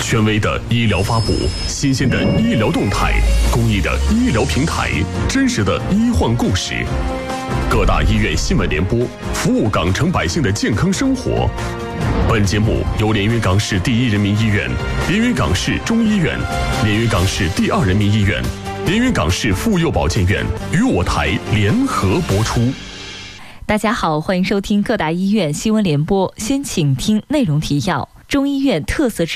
权威的医疗发布，新鲜的医疗动态，公益的医疗平台，真实的医患故事。各大医院新闻联播，服务港城百姓的健康生活。本节目由连云港市第一人民医院、连云港市中医院、连云港市第二人民医院、连云港市妇幼保健院与我台联合播出。 大家好，欢迎收听各大医院新闻联播。先请听内容提要：中医院特色